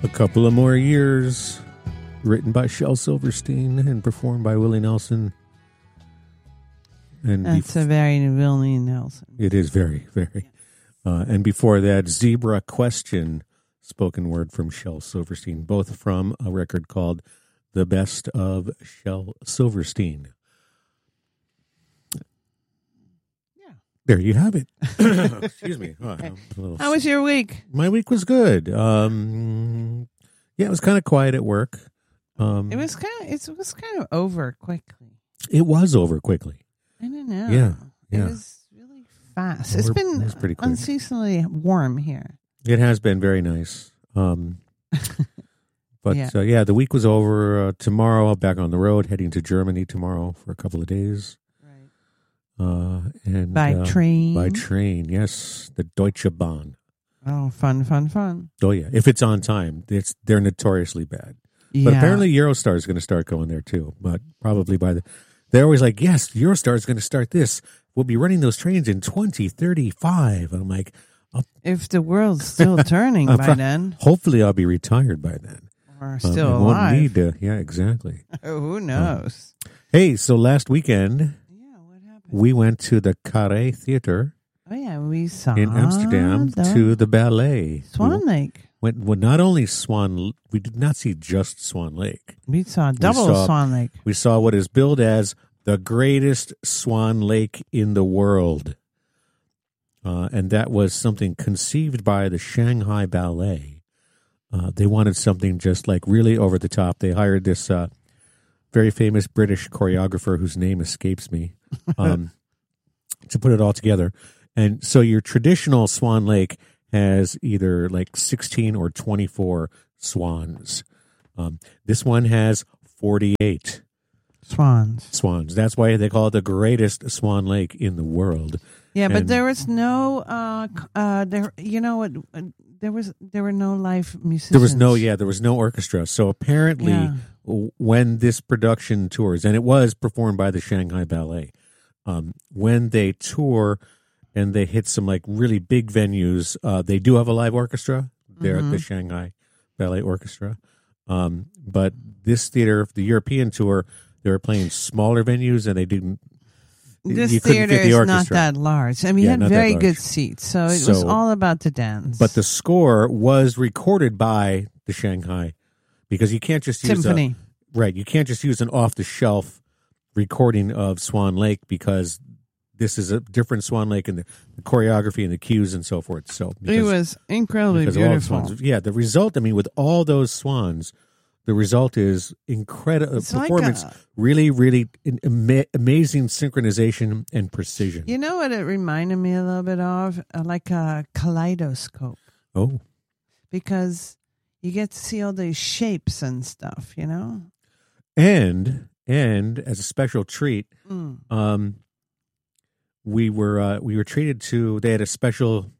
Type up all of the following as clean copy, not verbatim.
A Couple of More Years, written by Shel Silverstein and performed by Willie Nelson. And that's a very Willie Nelson. It is very, very. And before that, Zebra Question, spoken word from Shel Silverstein, both from a record called The Best of Shel Silverstein. Yeah. There you have it. Excuse me. How was your week? My week was good. Yeah, it was kind of quiet at work. It was kind of over quickly. It was over quickly. I don't know. Yeah. It was really fast. It's been pretty quick. unseasonably warm here. It has been very nice. But the week was over. Tomorrow, I'm back on the road, heading to Germany tomorrow for a couple of days. Right. And by train. By train, yes, the Deutsche Bahn. Oh, fun. Oh yeah, if it's on time, they're notoriously bad. Yeah. But apparently Eurostar is going to start going there too. But probably they're always like, yes, Eurostar is going to start this. We'll be running those trains in 2035. And I'm like, if the world's still turning by then. Hopefully I'll be retired by then. Or still I alive. won't need to. Yeah, exactly. Who knows? Hey, so last weekend, what happened? we went to the Carré Theater. Oh, yeah, we saw in Amsterdam to the ballet. Swan Lake. Well, not only Swan, we did not see just Swan Lake. We saw Swan Lake. We saw what is billed as the greatest Swan Lake in the world. And that was something conceived by the Shanghai Ballet. They wanted something just like really over the top. They hired this very famous British choreographer whose name escapes me to put it all together. And so your traditional Swan Lake has either like 16 or 24 swans. This one has 48 swans. That's why they call it the greatest Swan Lake in the world. Yeah, but there was no there were no live musicians. There was no orchestra. So apparently when this production tours, and it was performed by the Shanghai Ballet, when they tour and they hit some like really big venues, they do have a live orchestra. They're at the Shanghai Ballet Orchestra. But this theater, the European tour, they were playing smaller venues and they didn't. This theater is not that large. I mean, you had very good seats, so it was all about the dance. But the score was recorded by the Shanghai because you can't just use symphony. You can't just use an off-the-shelf recording of Swan Lake because this is a different Swan Lake and the choreography and the cues and so forth. So it was incredibly beautiful. The result, I mean, with all those swans, the result is incredible performance. Really, really amazing synchronization and precision. You know what it reminded me a little bit of? Like a kaleidoscope. Oh. Because you get to see all these shapes and stuff, you know? And as a special treat, we were treated to. They had a special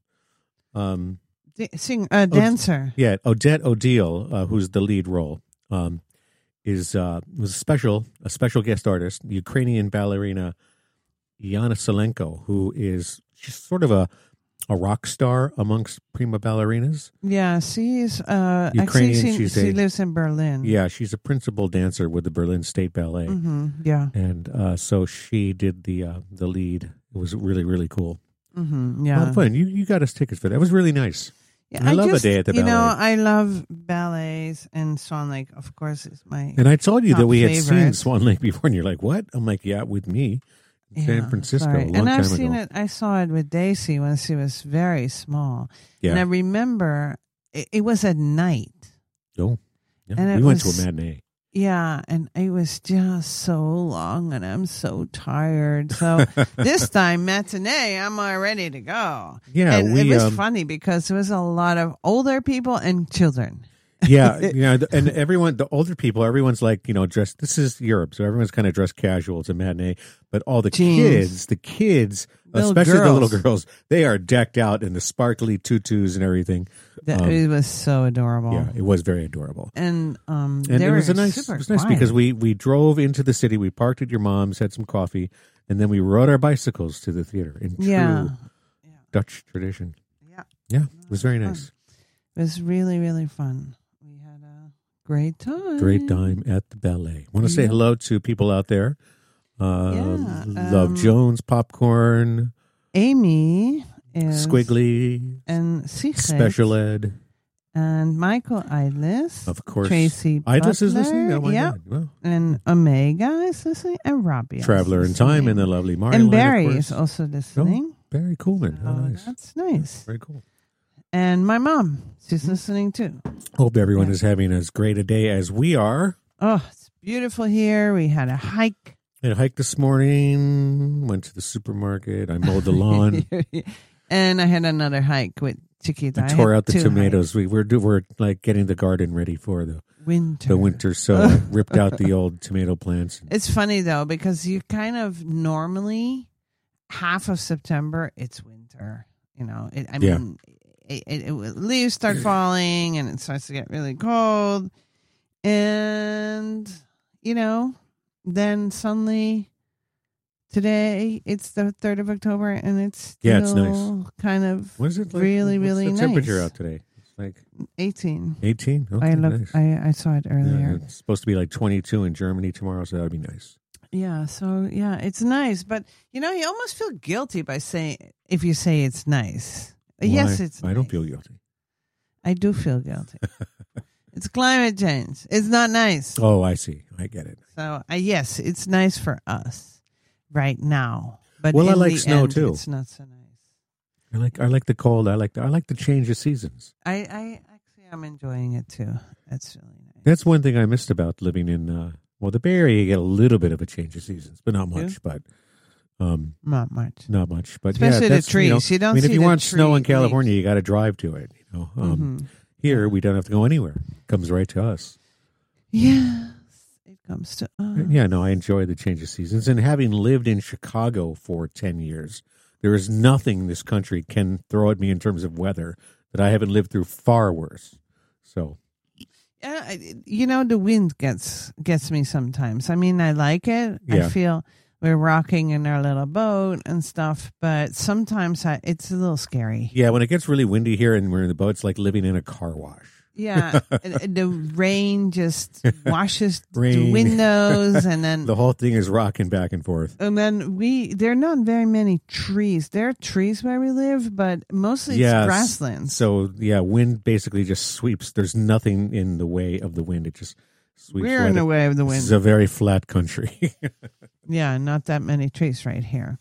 dancer. Odette Odile, who's the lead role, was a special guest artist, Ukrainian ballerina Yana Salenko, who is she's sort of a rock star amongst prima ballerinas. Yeah, she's Ukrainian. She lives in Berlin. Yeah, she's a principal dancer with the Berlin State Ballet. Yeah, and so she did the lead. It was really, really cool. Yeah, a lot of fun. You got us tickets for that. It was really nice. Yeah, I love a day at the ballet. You know, I love ballets, and Swan Lake, of course, is my. And I told you that we had favorite. seen Swan Lake before, and you're like, "What?" I'm like, "Yeah, with me, in San Francisco, a long time ago." I saw it with Daisy when she was very small. Yeah. And I remember it was at night. Oh, yeah. And we went to a matinee. Yeah, and it was just so long, and I'm so tired. So this time, matinee, I'm all ready to go. Yeah, and it was funny because there was a lot of older people and children. Yeah, and everyone, the older people, everyone's like, dressed. This is Europe, so everyone's kind of dressed casual. It's a matinee, but all the kids, especially the little girls, they are decked out in the sparkly tutus and everything. It was so adorable. Yeah, it was very adorable. And it was nice because we drove into the city. We parked at your mom's, had some coffee, and then we rode our bicycles to the theater in true Dutch tradition. Yeah, yeah, it was very nice. It was really, really fun. We great time. Great time at the ballet. Want to say hello to people out there. Love Jones, Popcorn, Amy is Squiggly, and Sigrid, Special Ed, and Michael Idlis. of course. Tracy Idlis is Butler, listening? Oh, my yeah. God. Well, And Omega is listening, and Robbie. is Traveler in Time listening. and the lovely Mario. And Barry is also listening. Barry Coolman. How Oh, nice. that's nice. Very cool. And my mom, she's listening too. Hope everyone is having as great a day as we are. Oh, it's beautiful here. We had a hike. I hiked this morning, went to the supermarket, I mowed the lawn, And I had another hike with Chiquita. I tore out the two tomatoes. We're like getting the garden ready for the winter. so I ripped out the old tomato plants. It's funny though, because you kind of normally half of September it's winter. You know, leaves start falling and it starts to get really cold, and then suddenly today it's the 3rd of October and it's still It's nice. kind of What is it like? really, What's really the nice. temperature out today? It's like 18. 18. Okay, I looked. nice. I saw it earlier. It's supposed to be like 22 in Germany tomorrow, so that'd be nice. Yeah, so yeah, it's nice, but you almost feel guilty by saying if you say it's nice. Yes, Why? it's. I don't nice. feel guilty. I do feel guilty. It's climate change. It's not nice. Oh, I see. I get it. So yes, it's nice for us right now. But Well, I in like the snow, end, too. It's not so nice. I like the cold. I like the change of seasons. I actually I'm enjoying it too. That's really nice. That's one thing I missed about living in the Bay Area. You get a little bit of a change of seasons, but not much. But Not much. not much. But Especially yeah, the trees. You don't I mean, if see you the want snow in tree California, leaves. you got to drive to it. Here we don't have to go anywhere. It comes right to us. Yes, it comes to us. Yeah, no, I enjoy the change of seasons. And having lived in Chicago for 10 years, there is nothing this country can throw at me in terms of weather that I haven't lived through far worse. So, Yeah, the wind gets me sometimes. I mean, I like it. Yeah. I feel we're rocking in our little boat and stuff, but sometimes it's a little scary. yeah, when it gets really windy here and we're in the boat, it's like living in a car wash. Yeah, the rain just washes the Rain. windows, and then The whole thing is rocking back and forth. there are not very many trees. There are trees where we live, but mostly Yes. it's grasslands. So, yeah, wind basically just sweeps. There's nothing in the way of the wind. It just sweeps. We're in the way of the This wind. is a very flat country. Yeah, not that many trees right here.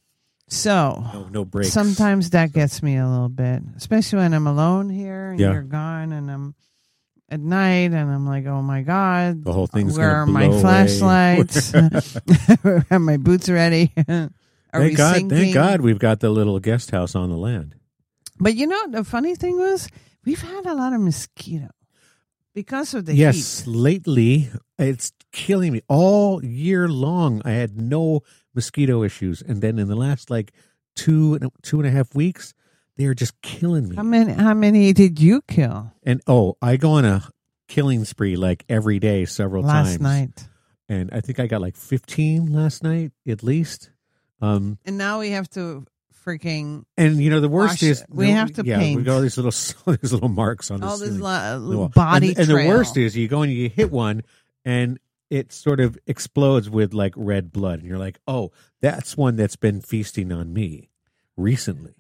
So no breaks. sometimes that gets me a little bit, especially when I'm alone here and Yeah. you're gone and I'm at night and I'm like, oh my God, The whole thing's where gonna are my blow away. flashlights? Are my boots ready? Are we sinking? Thank God we've got the little guest house on the land. But the funny thing was, we've had a lot of mosquito because of the Yes, heat. lately it's killing me all year long. I had no mosquito issues, and then in the last like two and a half weeks, they are just killing me. How many did you kill And I go on a killing spree like every day, several last times. night? And I think I got like 15 last night at least. And now we have to freaking And the worst Wash is it. We have to paint. We got all these little marks on all the this ceiling. little body and the trail. worst is you go and you hit one and it sort of explodes with like red blood, and you're like, oh, that's one that's been feasting on me recently.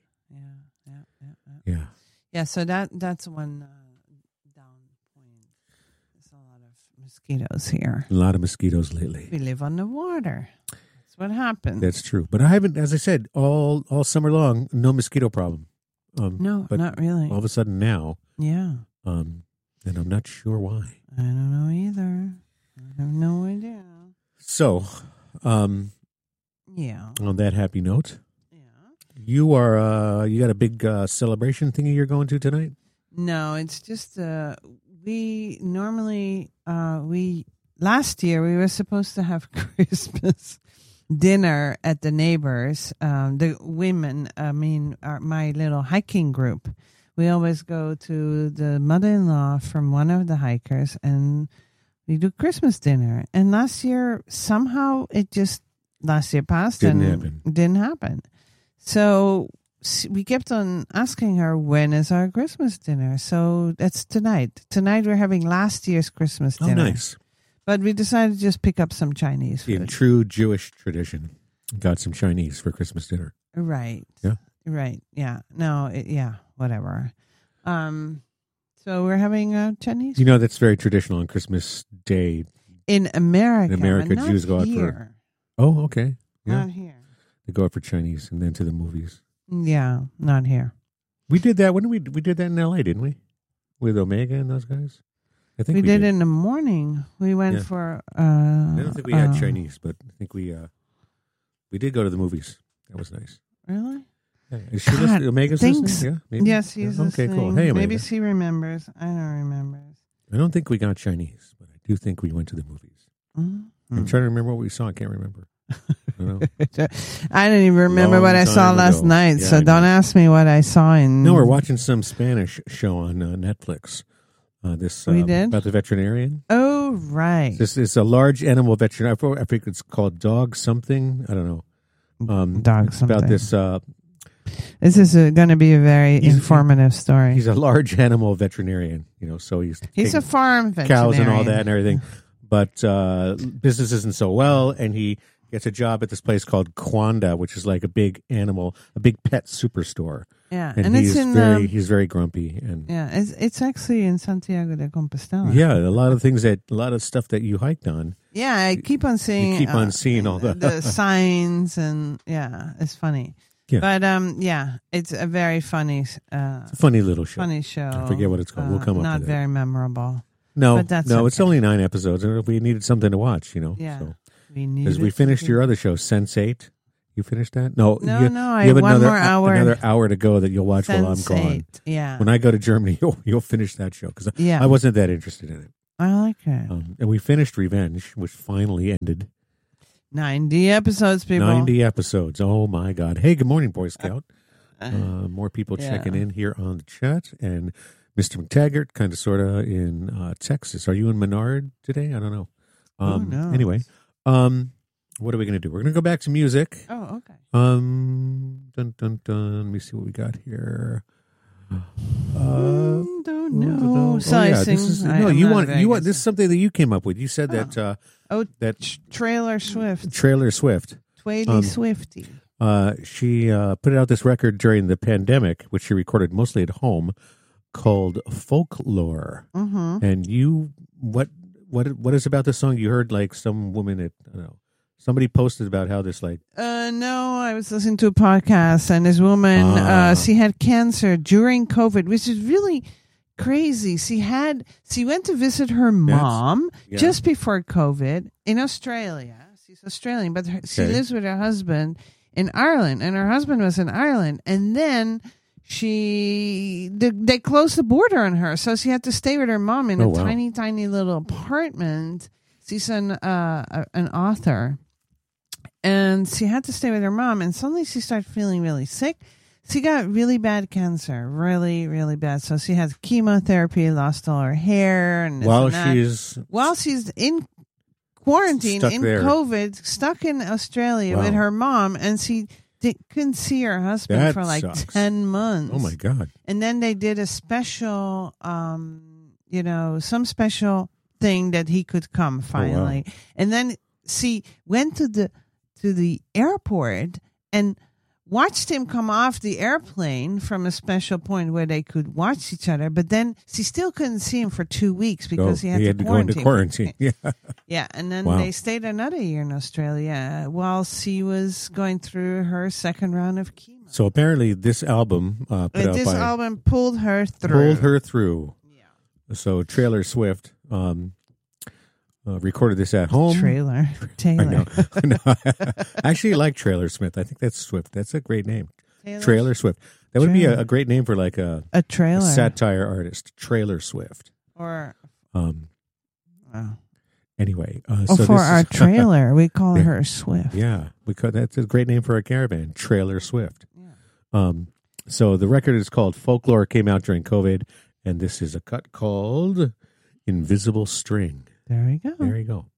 Yeah. Yeah, so that's one down point. There's a lot of mosquitoes here. A lot of mosquitoes lately. We live on the water. That's what happens. That's true. But I haven't, as I said, all summer long, no mosquito problem. No, but not really. all of a sudden now, Yeah. and I'm not sure why. I don't know either. I have no idea. So, Yeah. on that happy note, Yeah. you got a big celebration thingy you're going to tonight? No, it's just we normally last year we were supposed to have Christmas dinner at the neighbors, the women, my little hiking group. We always go to the mother-in-law from one of the hikers and we do Christmas dinner. And last year somehow last year passed Didn't and happen. didn't happen. So we kept on asking her, when is our Christmas dinner? So that's tonight. Tonight we're having last year's Christmas dinner. Oh, nice. But we decided to just pick up some Chinese food. In true Jewish tradition, got some Chinese for Christmas dinner. Right. Yeah. Right. Yeah. No, whatever. So we're having Chinese You know, that's very traditional on Christmas Day. in America. In America, but not Jews go out for- here. Oh, okay. Yeah. Not here. They go out for Chinese and then to the movies. Yeah, not here. We did that. When we did that in L.A., didn't we? With Omega and those guys? I think We did it in the morning. We went Yeah. for. I don't think we had Chinese, but I think we did go to the movies. That was nice. Really? Yeah. Is she God, listening? Omega's thanks. listening? Yeah, maybe? Yes, he's Yeah. Okay, listening. cool. Hey, Omega. Maybe she remembers. I don't remember. I don't think we got Chinese, but I do think we went to the movies. Mhm. I'm trying to remember what we saw. I can't remember. I don't know. I don't even remember what I Long saw time last ago. night, Yeah, so I know. don't ask me what I saw in. No, we're watching some Spanish show on Netflix. This We did? about the veterinarian. Oh, right. This is a large animal veterinarian. I think it's called Dog something. I don't know. Dog it's about something. this. This is going to be a very He's- informative story. He's a large animal veterinarian. You know, so he's He's a taking farm veterinarian. cows and all that and everything. But business isn't so well, and he gets a job at this place called Quanda, which is like a big pet superstore. Yeah, And, it's in he's very grumpy and yeah, it's actually in Santiago de Compostela. yeah, a lot of stuff that you hiked on. Yeah, I keep on seeing. You keep on seeing all the the signs, and yeah, it's funny. Yeah. But yeah, it's a very funny, It's a funny little show. funny show. I forget what it's called. We'll come up Not with it. very memorable. No, but that's it's okay. only 9 episodes, and we needed something to watch, you know. Yeah, So. we need. Because we finished your other show, Sense8. You finished that? No, No, you, no. I you have have one another more hour. another hour to go that you'll watch while I'm gone. Sense8, yeah. When I go to Germany, you'll finish that show because Yeah. I wasn't that interested in it. I like it. And we finished Revenge, which finally ended. 90 episodes, people. 90 episodes. Oh my God! Hey, good morning, Boy Scout. More people Yeah. checking in here on the chat, and Mr. McTaggart, kind of sorta in Texas. Are you in Menard today? I don't know. Who knows? Anyway, what are we going to do? We're going to go back to music. Oh, okay. Dun dun dun. Let me see what we got here. Don't know. Slicing. this is, I no, am you not want very you want good. this is something that you came up with. You said that that Trailer Swift. Trailer Swift. Twady Swifty. She put out this record during the pandemic, which she recorded mostly at home, called Folklore. Mm-hmm. And you, what is about this song? You heard like some woman at I don't know. Somebody posted about how this like No, I was listening to a podcast, and this woman, she had cancer during COVID, which is really crazy. She went to visit her mom yeah. just before COVID in Australia. She's Australian, but she lives with her husband in Ireland, and her husband was in Ireland, and then they closed the border on her, so she had to stay with her mom in a tiny little apartment. She's an author. And she had to stay with her mom, and suddenly she started feeling really sick. She got really bad cancer, really, really bad. So she had chemotherapy, lost all her hair, and while she's in quarantine, stuck in there. COVID, stuck in Australia with her mom, and she couldn't see her husband That for like sucks. 10 months. Oh my God! And then they did a special, some special thing that he could come finally. And then she went to the airport and watched him come off the airplane from a special point where they could watch each other. But then she still couldn't see him for 2 weeks because he had to go into quarantine. Yeah. Yeah, and then Wow. they stayed another year in Australia while she was going through her second round of chemo. So apparently, this album This album pulled her through. Yeah. So Trailer Swift recorded this at home. Taylor. I know. I actually like Trailer Smith. I think that's Swift. That's a great name. Trailer Swift. That would be a great name for like a trailer satire artist. Trailer Swift. Or Anyway, for our trailer, we call her Swift. Yeah, that's a great name for a caravan. Trailer Swift. Yeah. So the record is called Folklore. Came out during COVID, and this is a cut called Invisible String. There we go. There you go.